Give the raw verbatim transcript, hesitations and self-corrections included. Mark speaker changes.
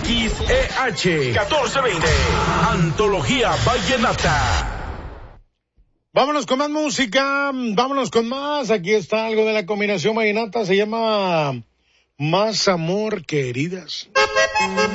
Speaker 1: X E H catorce veinte. Antología Vallenata.
Speaker 2: Vámonos con más música, vámonos con más. Aquí está algo de la combinación vallenata, se llama Más Amor que Heridas.